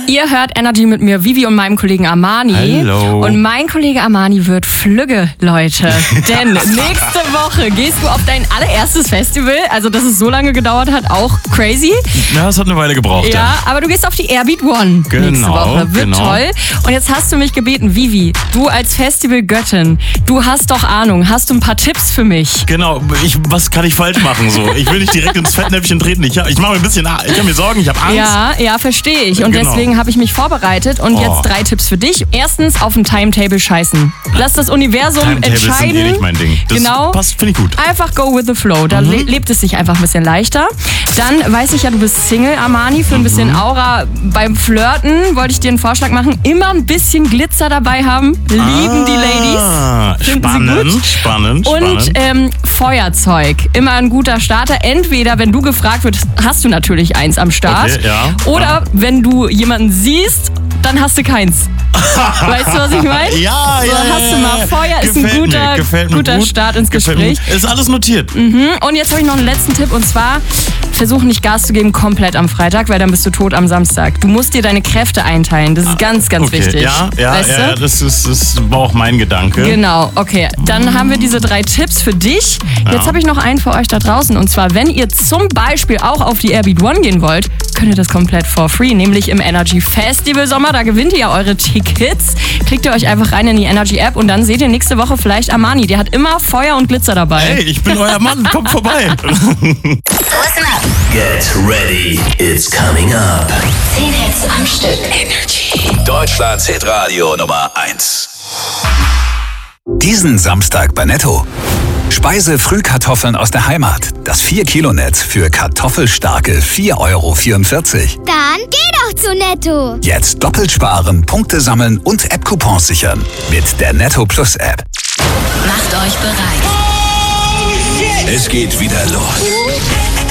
Ihr hört Energy mit mir, Vivi und meinem Kollegen Armani. Hallo. Und mein Kollege Armani wird flügge, Leute. Denn nächste Woche gehst du auf dein allererstes Festival. Also, dass es so lange gedauert hat, auch crazy. Ja, es hat eine Weile gebraucht. Ja, aber du gehst auf die Airbeat One nächste Woche. Wird toll. Und jetzt hast du mich gebeten, Vivi, du als Festival-Göttin, du hast doch Ahnung. Hast du ein paar Tipps für mich? Genau, was kann ich falsch machen? So? Ich will nicht direkt ins Fettnäpfchen treten. Ich mache mir ein bisschen, ich habe mir Sorgen, ich habe Angst. Ja, verstehe ich. Und deswegen habe ich mich vorbereitet und jetzt 3 Tipps für dich. Erstens, auf dem Timetable scheißen. Lass das Universum entscheiden. Sind nicht mein Ding. Das passt, finde ich gut. Einfach go with the flow. Da lebt es sich einfach ein bisschen leichter. Dann weiß ich ja, du bist Single, Armani, für ein bisschen Aura. Beim Flirten wollte ich dir einen Vorschlag machen. Immer ein bisschen Glitzer dabei haben. Lieben die Ladies. Spannend. Und Feuerzeug. Immer ein guter Starter. Entweder, wenn du gefragt wirst, hast du natürlich eins am Start. Okay, ja. Oder wenn du jemanden siehst, dann hast du keins. Weißt du, was ich meine? Ja. Hast du mal Feuer, ist ein guter Start ins Gespräch. Ist alles notiert. Und jetzt habe ich noch einen letzten Tipp und zwar, versuch nicht Gas zu geben komplett am Freitag, weil dann bist du tot am Samstag. Du musst dir deine Kräfte einteilen, das ist ganz wichtig. Ja, weißt du? Das war auch mein Gedanke. Genau, okay. Dann haben wir diese 3 Tipps für dich. Jetzt habe ich noch einen für euch da draußen und zwar, wenn ihr zum Beispiel auch auf die Airbeat One gehen wollt, könnt ihr das komplett for free, nämlich im Energy Festival Sommer. Da gewinnt ihr ja eure Tickets. Klickt ihr euch einfach rein in die Energy App und dann seht ihr nächste Woche vielleicht Armani. Der hat immer Feuer und Glitzer dabei. Hey, ich bin euer Mann, kommt vorbei. Listen up. Get ready, it's coming up. 10 Hits am Stück. Energy. Deutschlands Hitradio Nummer 1. Diesen Samstag bei Netto. Speise-Frühkartoffeln aus der Heimat. Das 4-Kilo-Netz für kartoffelstarke 4,44 €. Dann geh doch zu Netto. Jetzt doppelt sparen, Punkte sammeln und App-Coupons sichern. Mit der Netto Plus App. Macht euch bereit. Es geht wieder los.